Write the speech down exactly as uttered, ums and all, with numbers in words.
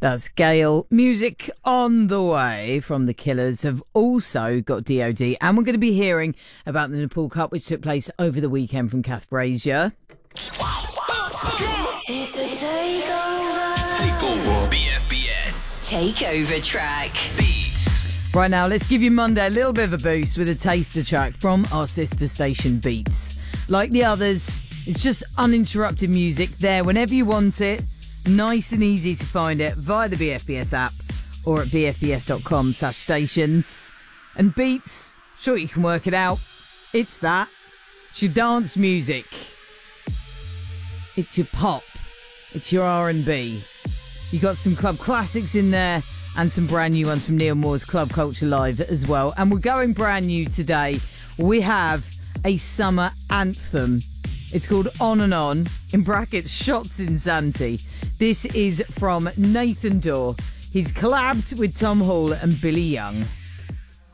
That's Gail. Music on the way from The Killers have also got D O D, and we're going to be hearing about the Nepal Cup, which took place over the weekend from Kath Brazier. It's a takeover. Takeover. B F B S. Takeover track. Beats. Right now, let's give you Monday a little bit of a boost with a taster track from our sister station Beats. Like the others, it's just uninterrupted music there whenever you want it. Nice and easy to find it via the B F B S app or at bfbs.com slash stations. And Beats, sure you can work it out. It's that. It's your dance music. It's your pop. It's your R and B. You got some club classics in there and some brand new ones from Neil Moore's Club Culture Live as well. And we're going brand new today. We have a summer anthem. It's called On and On, in brackets, Shots in Zante. This is from Nathan Dawe. He's collabed with Tom Hall and Billy Young.